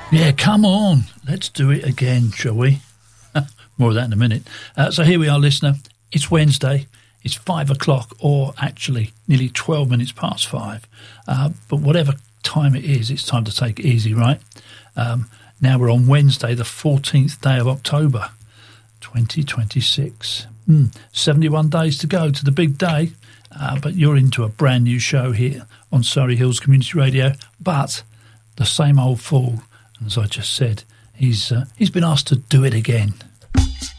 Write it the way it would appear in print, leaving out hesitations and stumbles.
Yeah, come on. Let's do it again, shall we? More of that in a minute. So here we are, listener. It's Wednesday. It's 5 o'clock, or actually nearly 12 minutes past 5. But whatever time it is, it's time to take it easy, right? Now we're on Wednesday, the 14th day of October, 2026. 71 days to go to the big day. But you're into a brand new show here on Surrey Hills Community Radio. But the same old fool, as I just said, he's been asked to do it again.